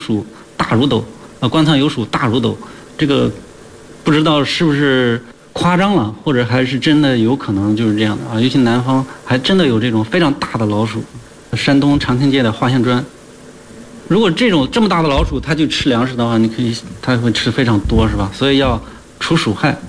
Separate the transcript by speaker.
Speaker 1: 鼠大如斗，官仓有鼠大如斗，这个不知道是不是夸张了，或者还是真的有可能就是这样的啊？尤其南方还真的有这种非常大的老鼠，山东长青界的花线砖。如果这么大的老鼠它就吃粮食的话，它会吃非常多，是吧？所以要除鼠害。